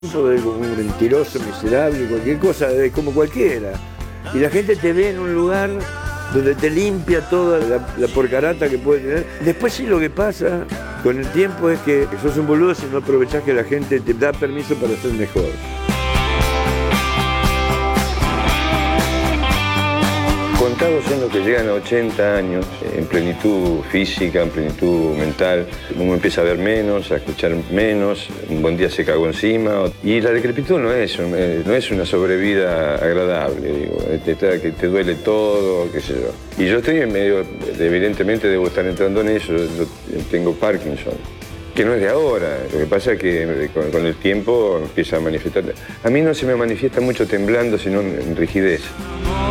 Como un mentiroso, miserable, cualquier cosa, como cualquiera. Y la gente te ve en un lugar donde te limpia toda la porcarata que puede tener. Después sí lo que pasa con el tiempo es que sos un boludo si no aprovechás que la gente te da permiso para ser mejor. Contados son los que llegan a 80 años, en plenitud física, en plenitud mental. Uno empieza a ver menos, a escuchar menos, un buen día se cagó encima. Y la decrepitud no es una sobrevida agradable, digo, que te duele todo, qué sé yo. Y yo estoy en medio, evidentemente debo estar entrando en eso, yo tengo Parkinson, que no es de ahora. Lo que pasa es que con el tiempo empieza a manifestar. A mí no se me manifiesta mucho temblando, sino en rigidez.